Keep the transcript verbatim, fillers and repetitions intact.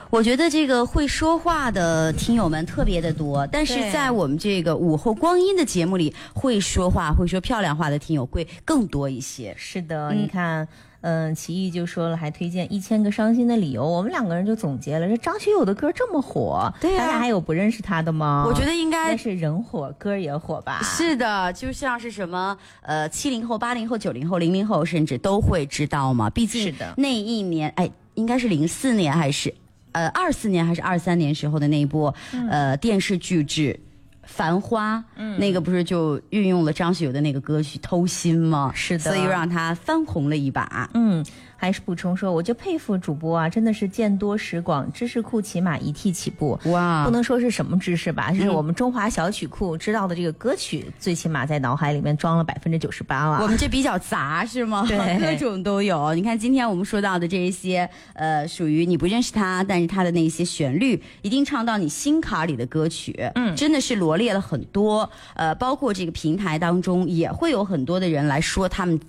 我觉得这个会说话的听友们特别的多，但是在我们这个午后光阴的节目里，会说话、会说漂亮话的听友会更多一些。 是的，嗯、你看。嗯，齐毅就说了，还推荐一千个伤心的理由。我们两个人就总结了，这张学友的歌这么火， 对呀、啊， 大家还有不认识他的吗？ 我觉得应该是人火，歌也火吧。 是的，就像是什么呃，七零后、八零后、九零后、零零后，甚至都会知道嘛。毕竟那一年，哎，应该是零四年还是呃二四年还是二三年时候的那一波、嗯、呃电视剧制。繁花，嗯，那个不是就运用了张学友的那个歌曲《偷心》吗？ 是的， 所以又让他翻红了一把。 嗯，还是补充说，我就佩服主播啊，真的是见多识广，知识库起码一屉起步。 哇， 不能说是什么知识吧，就是我们中华小曲库知道的这个歌曲，嗯、最起码在脑海里面装了百分之九十八了。 我们这比较杂是吗？ 对， 各种都有。你看今天我们说到的这一些，呃，属于你不认识他，但是他的那些旋律一定唱到你心坎里的歌曲，嗯，真的是罗列了很多。呃，包括这个平台当中也会有很多的人来说他们